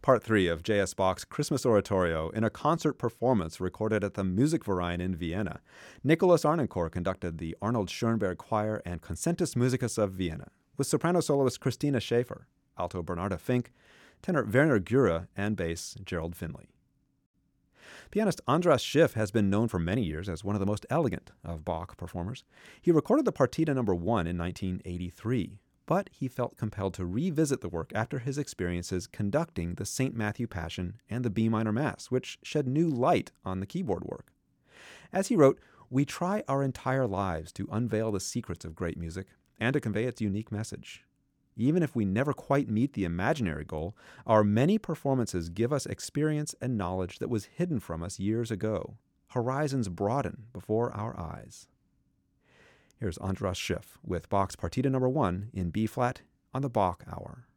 Part 3 of J.S. Bach's Christmas Oratorio in a concert performance recorded at the Musikverein in Vienna. Nicholas Arnoncourt conducted the Arnold Schoenberg Choir and Concertus Musicus of Vienna, with soprano soloist Christina Schaefer, alto Bernarda Fink, tenor Werner Gura, and bass Gerald Finley. Pianist Andras Schiff has been known for many years as one of the most elegant of Bach performers. He recorded the Partita No. 1 in 1983, but he felt compelled to revisit the work after his experiences conducting the St. Matthew Passion and the B minor Mass, which shed new light on the keyboard work. As he wrote, "We try our entire lives to unveil the secrets of great music and to convey its unique message. Even if we never quite meet the imaginary goal, our many performances give us experience and knowledge that was hidden from us years ago. Horizons broaden before our eyes." Here's Andras Schiff with Bach's Partita No. 1 in B-flat on the Bach Hour.